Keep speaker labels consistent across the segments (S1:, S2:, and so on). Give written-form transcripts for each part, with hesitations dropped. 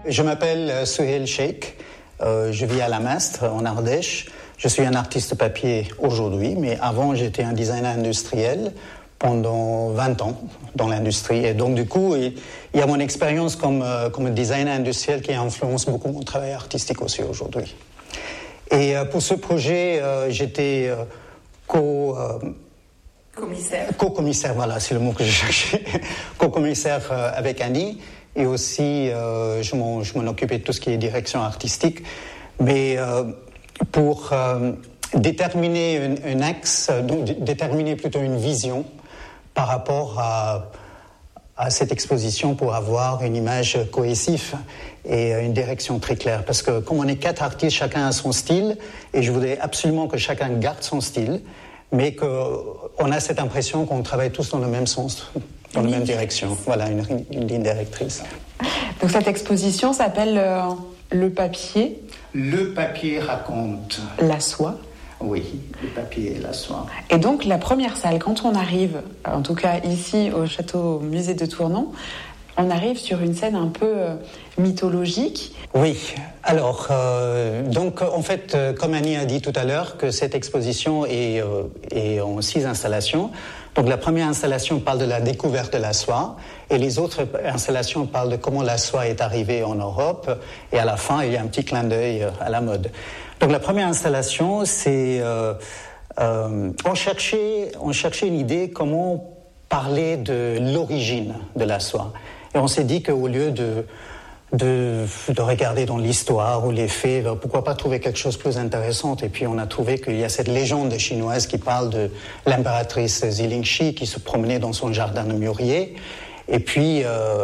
S1: Je m'appelle Suhail Sheikh, je vis à La Mastre, en Ardèche. Je suis un artiste papier aujourd'hui, mais avant j'étais un designer industriel pendant 20 ans dans l'industrie. Et donc du coup, il y a mon expérience comme designer industriel qui influence beaucoup mon travail artistique aussi aujourd'hui. Et pour ce projet, j'étais co-commissaire, voilà, c'est le mot que je cherchais, co-commissaire avec Annie. Et aussi, je m'en occupais de tout ce qui est direction artistique. Mais pour déterminer un axe, donc déterminer plutôt une vision par rapport à cette exposition pour avoir une image cohesive et une direction très claire. Parce que comme on est 4 artistes, chacun a son style, et je voudrais absolument que chacun garde son style, mais qu'on a cette impression qu'on travaille tous dans le même sens, dans la même direction. Voilà, une ligne directrice.
S2: Donc cette exposition s'appelle Le papier.
S1: Le papier raconte.
S2: La soie.
S1: Oui, le papier et la soie.
S2: Et donc la première salle, quand on arrive, en tout cas ici au château musée de Tournon, on arrive sur une scène un peu mythologique.
S1: Oui, alors, donc en fait, comme Annie a dit tout à l'heure, que cette exposition est en 6 installations. Donc la première installation parle de la découverte de la soie, et les autres installations parlent de comment la soie est arrivée en Europe, et à la fin, il y a un petit clin d'œil à la mode. Donc la première installation, c'est... on cherchait une idée comment parler de l'origine de la soie. Et on s'est dit qu'au lieu de regarder dans l'histoire ou les faits, pourquoi pas trouver quelque chose de plus intéressant. Et puis on a trouvé qu'il y a cette légende chinoise qui parle de l'impératrice Zilingshi qui se promenait dans son jardin de mûrier. Et puis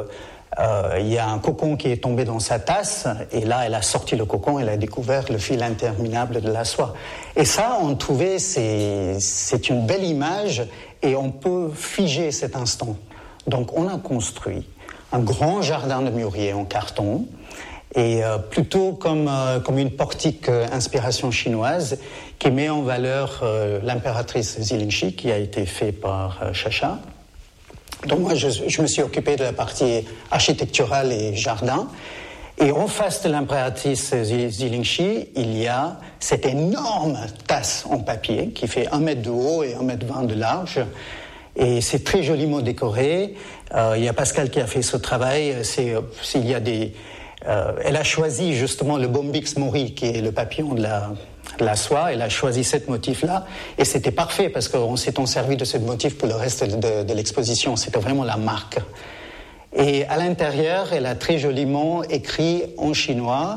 S1: il y a un cocon qui est tombé dans sa tasse, et là elle a sorti le cocon, elle a découvert le fil interminable de la soie. Et ça, on trouvait, c'est une belle image, et on peut figer cet instant. Donc on a construit un grand jardin de mûrier en carton, et plutôt comme une portique inspiration chinoise qui met en valeur l'impératrice Zilingshi, qui a été fait par Chacha. Donc moi, je me suis occupé de la partie architecturale et jardin. Et en face de l'impératrice Zilingshi, il y a cette énorme tasse en papier qui fait 1 mètre de haut et 1 mètre 20 de large. Et c'est très joliment décoré. Il y a Pascal qui a fait ce travail. Elle a choisi justement le Bombyx mori, qui est le papillon de la soie. Elle a choisi ce motif-là, et c'était parfait parce qu'on s'est servi de ce motif pour le reste de l'exposition. C'était vraiment la marque. Et à l'intérieur, elle a très joliment écrit en chinois,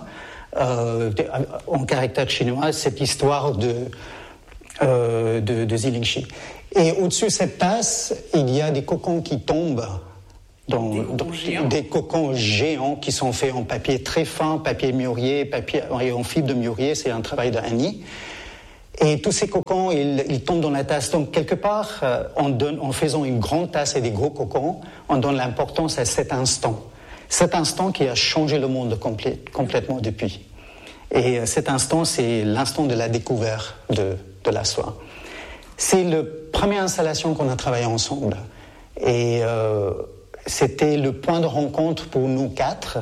S1: en caractère chinois, cette histoire de Zilingshi. Et au-dessus de cette tasse, il y a des cocons qui tombent. Des cocons géants qui sont faits en papier très fin, papier mûrier, et en fibre de mûrier, c'est un travail d'Annie. Et tous ces cocons, ils tombent dans la tasse. Donc quelque part, en faisant une grande tasse et des gros cocons, on donne l'importance à cet instant. Cet instant qui a changé le monde complètement depuis. Et cet instant, c'est l'instant de la découverte de la soie. C'est la première installation qu'on a travaillé ensemble. Et c'était le point de rencontre pour nous quatre,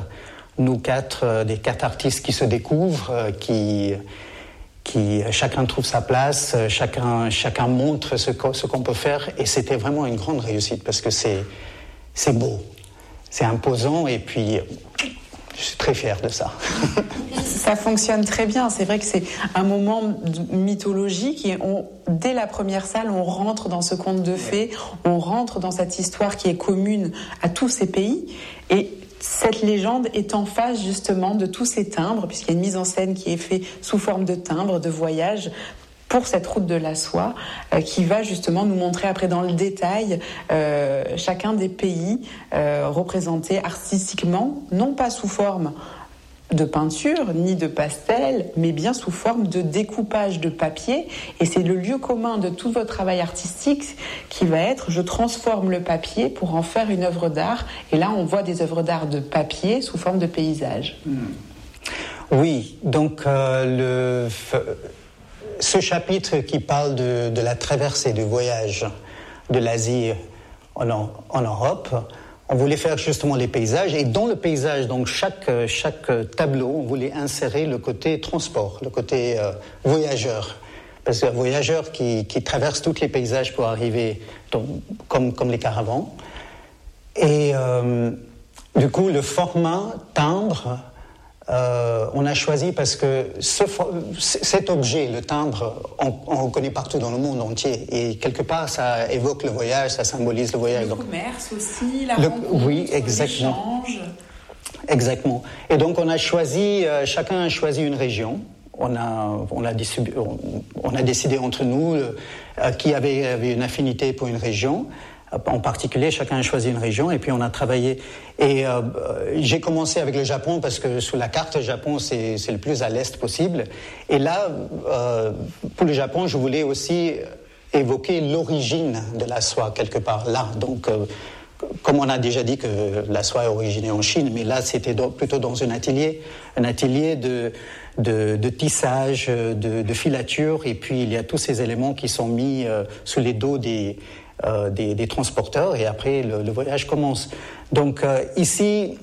S1: des 4 artistes qui se découvrent, qui chacun trouve sa place, chacun montre ce qu'on peut faire, et c'était vraiment une grande réussite parce que c'est beau, c'est imposant, et puis je suis très fier de ça.
S2: Ça fonctionne très bien, c'est vrai que c'est un moment mythologique, et dès la première salle, on rentre dans ce conte de fées, on rentre dans cette histoire qui est commune à tous ces pays, et cette légende est en face justement de tous ces timbres, puisqu'il y a une mise en scène qui est faite sous forme de timbres, de voyage, pour cette route de la soie, qui va justement nous montrer après dans le détail chacun des pays représentés artistiquement, non pas sous forme de peinture ni de pastel, mais bien sous forme de découpage de papier. Et c'est le lieu commun de tout votre travail artistique qui va être: je transforme le papier pour en faire une œuvre d'art. Et là, on voit des œuvres d'art de papier sous forme de paysage.
S1: Oui, donc ce chapitre qui parle de la traversée du voyage de l'Asie en Europe, on voulait faire justement les paysages. Et dans le paysage, donc chaque tableau, on voulait insérer le côté transport, le côté voyageur. Parce que voyageurs qui traversent tous les paysages pour arriver comme les caravans. Et du coup, le format timbre, on a choisi parce que cet objet, le timbre, on le connaît partout dans le monde entier. Et quelque part, ça évoque le voyage, ça symbolise le voyage.
S2: Le commerce aussi, la rencontre,
S1: oui, exactement.
S2: l'échange.
S1: Exactement. Et donc, on a choisi, chacun a choisi une région. On a décidé entre nous qui avait une affinité pour une région. En particulier, chacun a choisi une région et puis on a travaillé. Et j'ai commencé avec le Japon parce que sur la carte, le Japon, c'est le plus à l'est possible. Et là, pour le Japon, je voulais aussi évoquer l'origine de la soie quelque part là. Donc, comme on a déjà dit que la soie est originée en Chine, mais là, c'était plutôt dans un atelier de tissage, de filature, et puis il y a tous ces éléments qui sont mis sous les dos des transporteurs, et après le voyage commence. Donc ici,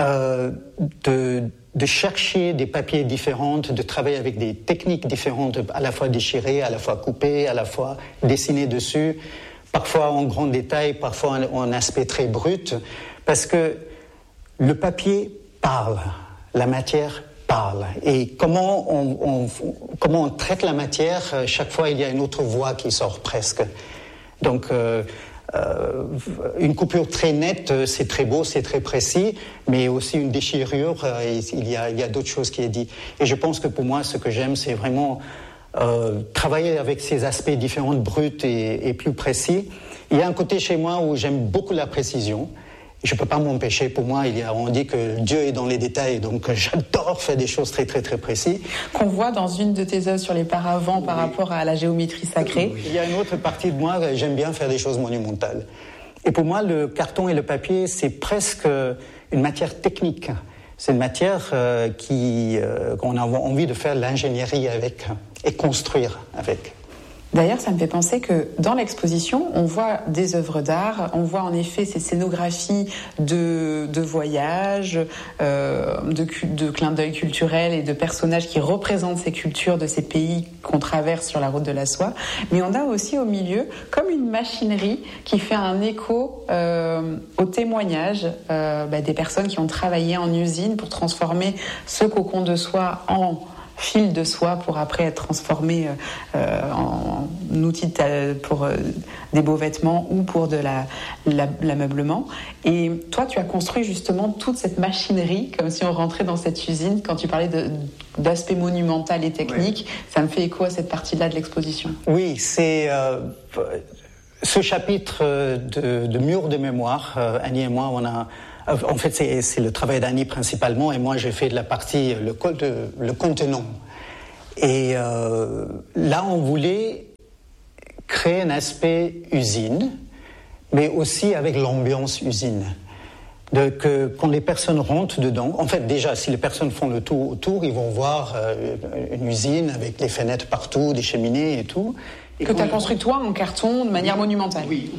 S1: de chercher des papiers différents, de travailler avec des techniques différentes, à la fois déchirer, à la fois couper, à la fois dessiner dessus, parfois en grand détail, parfois en aspect très brut, parce que le papier parle, la matière parle. Et comment on traite la matière, chaque fois il y a une autre voix qui sort presque. Donc une coupure très nette, c'est très beau, c'est très précis, mais aussi une déchirure, il y a d'autres choses qui est dit. Et je pense que pour moi, ce que j'aime, c'est vraiment travailler avec ces aspects différents, bruts et plus précis. Il y a un côté chez moi où j'aime beaucoup la précision. Je ne peux pas m'empêcher. Pour moi, on dit que Dieu est dans les détails, donc j'adore faire des choses très, très, très précises.
S2: Qu'on voit dans une de tes œuvres sur les paravents par rapport à la géométrie sacrée.
S1: Il y a une autre partie de moi, j'aime bien faire des choses monumentales. Et pour moi, le carton et le papier, c'est presque une matière technique. C'est une matière qu'on a envie de faire l'ingénierie avec et construire avec.
S2: D'ailleurs, ça me fait penser que dans l'exposition, on voit des œuvres d'art, on voit en effet ces scénographies de voyages, de clins d'œil culturels et de personnages qui représentent ces cultures de ces pays qu'on traverse sur la route de la soie. Mais on a aussi au milieu comme une machinerie qui fait un écho au témoignage des personnes qui ont travaillé en usine pour transformer ce cocon de soie en fil de soie pour après être transformé en outil pour des beaux vêtements ou pour de l'ameublement. Et toi, tu as construit justement toute cette machinerie, comme si on rentrait dans cette usine. Quand tu parlais d'aspect monumental et technique, ouais. Ça me fait écho à cette partie-là de l'exposition.
S1: Oui, c'est ce chapitre de mur de mémoire. Annie et moi, en fait, c'est le travail d'Annie principalement, et moi, j'ai fait de la partie, le contenant. Et là, on voulait créer un aspect usine, mais aussi avec l'ambiance usine. Quand les personnes rentrent dedans, en fait, déjà, si les personnes font le tour autour, ils vont voir une usine avec des fenêtres partout, des cheminées et tout.
S2: Que tu as construit toi en carton de manière monumentale.
S1: Oui.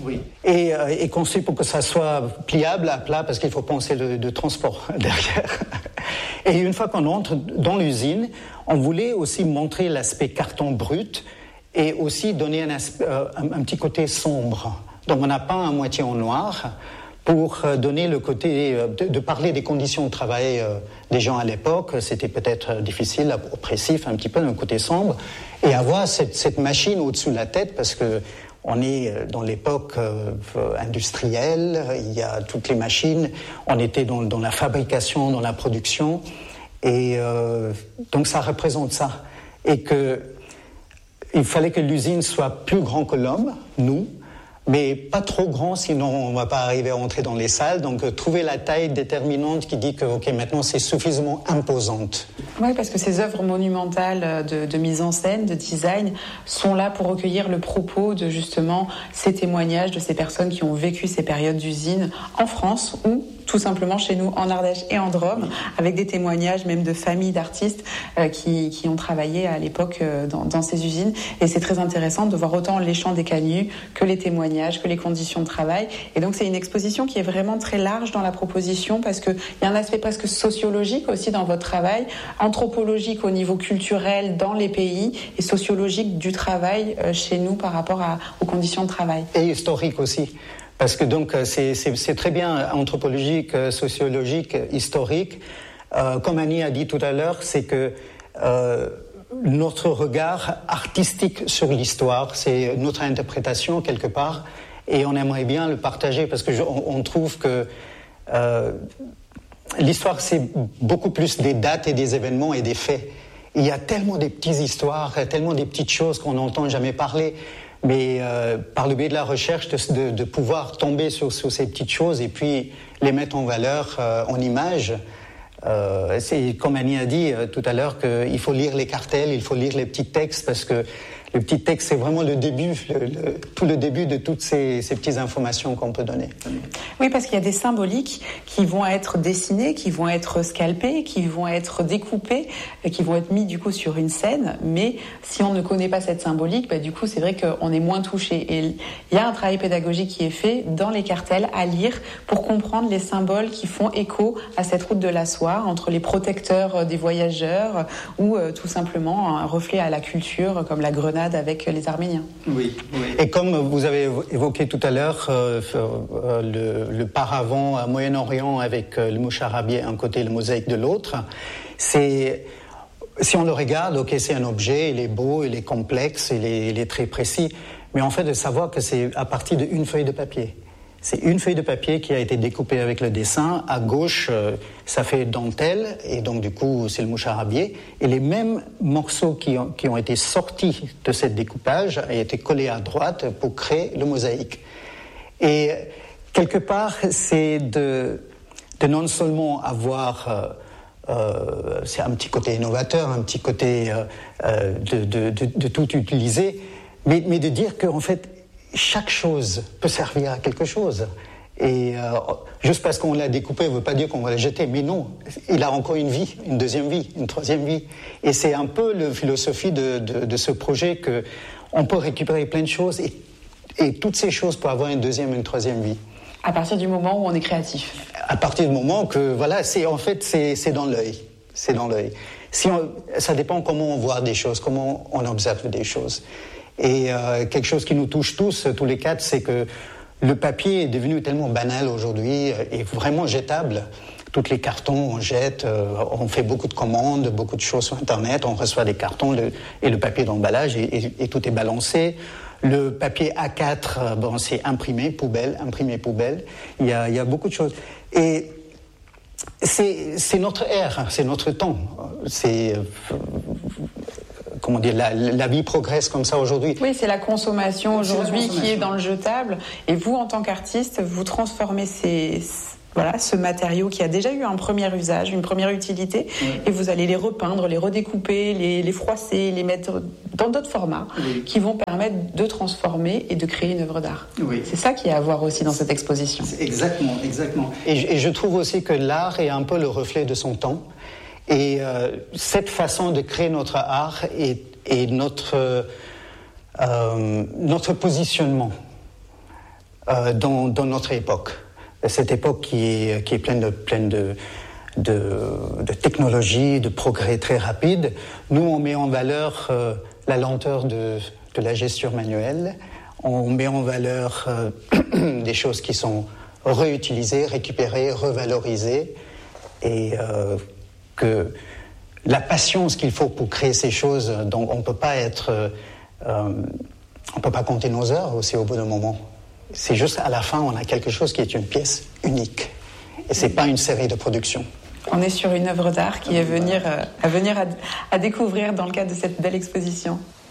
S1: Et construit pour que ça soit pliable à plat parce qu'il faut penser le transport derrière. Et une fois qu'on entre dans l'usine, on voulait aussi montrer l'aspect carton brut et aussi donner un petit côté sombre. Donc on n'a pas un moitié en noir pour donner le côté de parler des conditions de travail des gens à l'époque. C'était peut-être difficile, oppressif, un petit peu, un côté sombre. Et avoir cette machine au-dessus de la tête, parce que on est dans l'époque industrielle, il y a toutes les machines, on était dans la fabrication, dans la production, et donc ça représente ça. Et il fallait que l'usine soit plus grand que l'homme, nous, mais pas trop grand, sinon on ne va pas arriver à entrer dans les salles. Donc trouver la taille déterminante qui dit que maintenant c'est suffisamment imposante.
S2: Oui, parce que ces œuvres monumentales de mise en scène, de design, sont là pour recueillir le propos de justement ces témoignages de ces personnes qui ont vécu ces périodes d'usine en France ou tout tout simplement chez nous en Ardèche et en Drôme, avec des témoignages même de familles d'artistes qui ont travaillé à l'époque dans ces usines. Et c'est très intéressant de voir autant les chants des canuts que les témoignages, que les conditions de travail. Et donc c'est une exposition qui est vraiment très large dans la proposition parce qu'il y a un aspect presque sociologique aussi dans votre travail, anthropologique au niveau culturel dans les pays et sociologique du travail chez nous par rapport aux conditions de travail.
S1: Et historique aussi. Parce que donc c'est très bien anthropologique, sociologique, historique. Comme Annie a dit tout à l'heure, c'est que notre regard artistique sur l'histoire, c'est notre interprétation quelque part, et on aimerait bien le partager parce que on trouve que l'histoire c'est beaucoup plus des dates et des événements et des faits. Il y a tellement des petites histoires, tellement des petites choses qu'on n'entend jamais parler. Mais par le biais de la recherche, de pouvoir tomber sur ces petites choses et puis les mettre en valeur, en images, c'est comme Annie a dit tout à l'heure qu'il faut lire les cartels, il faut lire les petits textes parce que le petit texte c'est vraiment le début, tout le début de toutes ces petites informations qu'on peut donner.
S2: Oui, parce qu'il y a des symboliques qui vont être dessinées, qui vont être scalpées, qui vont être découpées, qui vont être mis du coup sur une scène. Mais si on ne connaît pas cette symbolique, du coup c'est vrai qu'on est moins touché. Et il y a un travail pédagogique qui est fait dans les cartels à lire pour comprendre les symboles qui font écho à cette route de la soie entre les protecteurs des voyageurs ou tout simplement un reflet à la culture comme la grenade avec les Arméniens.
S1: Oui, oui. Et comme vous avez évoqué tout à l'heure le paravent Moyen-Orient avec le moucharabieh d'un côté et le mosaïque de l'autre, si on le regarde, ok, c'est un objet, il est beau, il est complexe, il est très précis, mais en fait de savoir que c'est à partir d'une feuille de papier. C'est une feuille de papier qui a été découpée avec le dessin. À gauche, ça fait dentelle, et donc du coup, c'est le moucharabieh. Et les mêmes morceaux qui ont été sortis de ce découpage ont été collés à droite pour créer le mosaïque. Et quelque part, c'est de non seulement avoir... c'est un petit côté innovateur, un petit côté de tout utiliser, mais de dire qu'en fait, chaque chose peut servir à quelque chose. Et juste parce qu'on l'a découpé, ne veut pas dire qu'on va le jeter. Mais non, il a encore une vie, une deuxième vie, une troisième vie. Et c'est un peu la philosophie de ce projet qu'on peut récupérer plein de choses et toutes ces choses pour avoir une deuxième et une troisième vie.
S2: À partir du moment où on est créatif.
S1: À partir du moment que, voilà, c'est dans l'œil. C'est dans l'œil. Ça dépend comment on voit des choses, comment on observe des choses. Et quelque chose qui nous touche tous les quatre, c'est que le papier est devenu tellement banal aujourd'hui et vraiment jetable. Tous les cartons, on jette, on fait beaucoup de commandes, beaucoup de choses sur Internet, on reçoit des cartons et le papier d'emballage et tout est balancé. Le papier A4, c'est imprimé, poubelle. Il y a beaucoup de choses. Et c'est notre ère, c'est notre temps. Comment dire, la vie progresse comme ça aujourd'hui.
S2: Oui, c'est la consommation aujourd'hui qui est dans le jetable. Et vous, en tant qu'artiste, vous transformez ce matériau qui a déjà eu un premier usage, une première utilité, et vous allez les repeindre, les redécouper, les froisser, les mettre dans d'autres formats qui vont permettre de transformer et de créer une œuvre d'art. Oui. C'est ça qui est à voir aussi dans cette exposition.
S1: Exactement. Et je trouve aussi que l'art est un peu le reflet de son temps. Et cette façon de créer notre art et notre positionnement dans notre époque. Cette époque qui est pleine de technologies, de progrès très rapides. Nous, on met en valeur la lenteur de la gestion manuelle. On met en valeur des choses qui sont réutilisées, récupérées, revalorisées. Et que la patience qu'il faut pour créer ces choses, donc on peut pas compter nos heures aussi au bout d'un moment. C'est juste à la fin, on a quelque chose qui est une pièce unique. Et c'est pas une série de production.
S2: On est sur une œuvre d'art qui est à venir à découvrir dans le cadre de cette belle exposition.